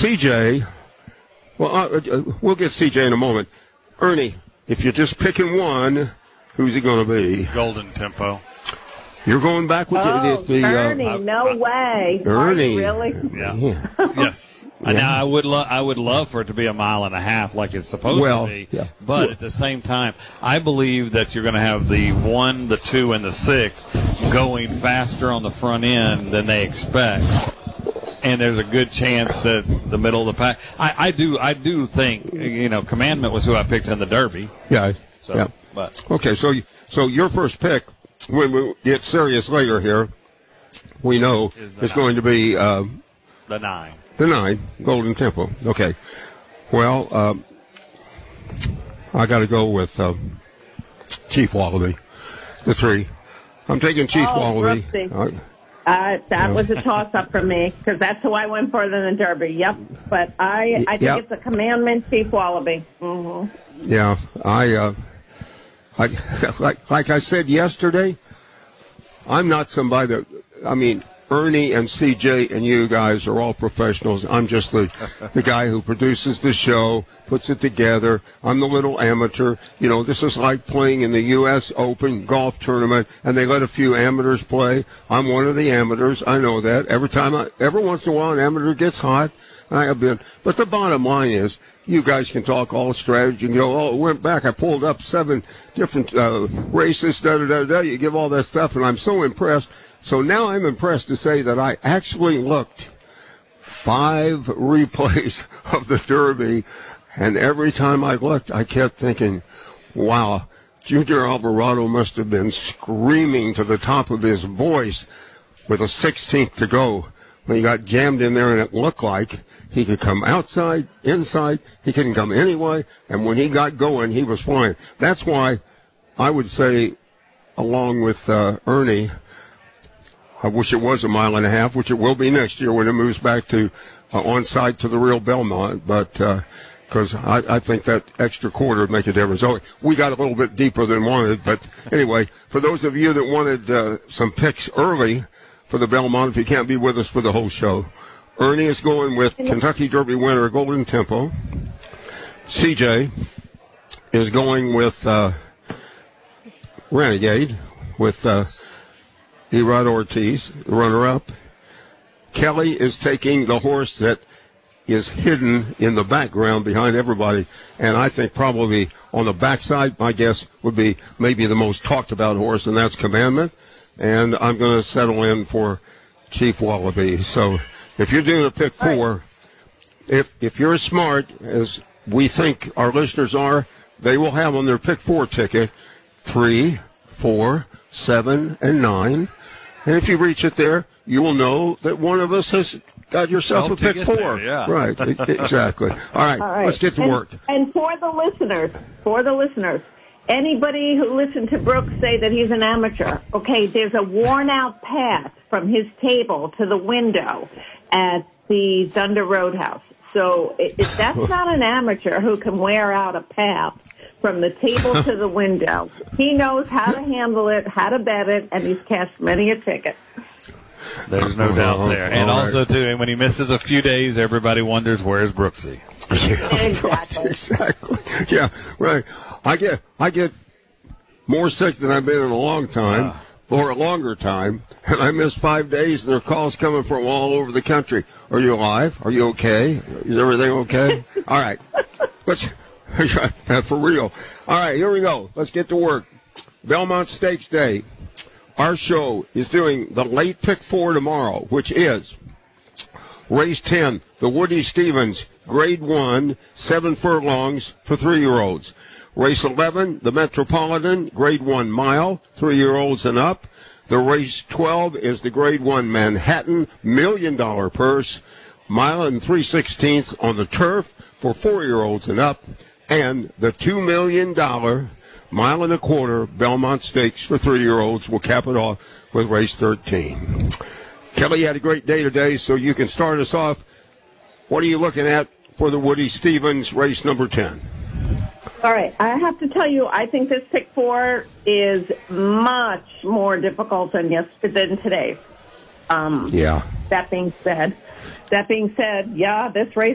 CJ, we'll get CJ in a moment. Ernie, if you're just picking one, who's he going to be? Golden Tempo. You're going back with the Ernie, no way. Ernie. Really? Yeah. Yes. Yeah. Now, I would love for it to be 1.5 miles like it's supposed to be. Yeah. But at the same time, I believe that you're going to have the 1, the 2, and the 6 going faster on the front end than they expect. And there's a good chance that the middle of the pack. I do think, Commandment was who I picked in the Derby. Yeah. So, yeah. But. Okay, so your first pick, when we get serious later here, we know it's going to be the 9. The 9, Golden Temple. Okay. Well, I got to go with Chief Wallaby, the 3. I'm taking Chief Wallaby. That was a toss-up for me because that's who I went for in the Derby. Yep. But I think it's a Commandment, Chief Wallaby. Mm-hmm. Yeah. Like I said yesterday, I'm not somebody that, Ernie and CJ and you guys are all professionals. I'm just the guy who produces the show, puts it together. I'm the little amateur. This is like playing in the U.S. Open golf tournament, and they let a few amateurs play. I'm one of the amateurs. I know that. Every once in a while, an amateur gets hot. I have been. But the bottom line is, you guys can talk all strategy. Went back. I pulled up 7 different races, da-da-da-da. You give all that stuff, and I'm so impressed. So now I'm impressed to say that I actually looked 5 replays of the Derby, and every time I looked, I kept thinking, wow, Junior Alvarado must have been screaming to the top of his voice with a 16th to go when he got jammed in there, and it looked like he could come outside, inside, he couldn't come anyway, and when he got going, he was flying. That's why I would say, along with Ernie, I wish it was 1.5 miles, which it will be next year when it moves back to on-site to the real Belmont, but because I think that extra quarter would make a difference. So we got a little bit deeper than wanted, but anyway, for those of you that wanted some picks early for the Belmont, if you can't be with us for the whole show, Ernie is going with Kentucky Derby winner Golden Tempo. CJ is going with Renegade with Erod Ortiz, the runner-up. Kelly is taking the horse that is hidden in the background behind everybody, and I think probably on the backside, my guess would be maybe the most talked-about horse, and that's Commandment. And I'm going to settle in for Chief Wallaby. So if you're doing a pick 4, if you're as smart as we think our listeners are, they will have on their pick 4 ticket 3, 4, 7, and 9. And if you reach it there, you will know that one of us has got yourself a pick 4. There, yeah. Right, exactly. All right, let's get to work. And for the listeners, anybody who listened to Brooks say that he's an amateur, okay, there's a worn-out path from his table to the window at the Thunder Roadhouse. So if that's not an amateur who can wear out a path from the table to the window, he knows how to handle it, how to bet it, and he's cashed many a ticket. There's no doubt there. And also, too, when he misses a few days, everybody wonders, where's Brooksy? Exactly. Exactly. Yeah, right. I get more sick than I've been in a long time, for a longer time, and I miss 5 days, and there are calls coming from all over the country. Are you alive? Are you okay? Is everything okay? All right. For real. All right, here we go. Let's get to work. Belmont Stakes Day. Our show is doing the late pick 4 tomorrow, which is race 10, the Woody Stevens, grade 1, 7 furlongs for 3-year-olds. Race 11, the Metropolitan, grade 1 mile, 3-year-olds and up. The race 12 is the grade 1 Manhattan, $1 million purse, mile and 3/16 on the turf for 4-year-olds and up. And the $2 million mile and a quarter Belmont Stakes for 3-year-olds will cap it off with race 13. Kelly had a great day today, so you can start us off. What are you looking at for the Woody Stevens race number 10? All right, I have to tell you, I think this pick 4 is much more difficult than today. Yeah. That being said, yeah, this race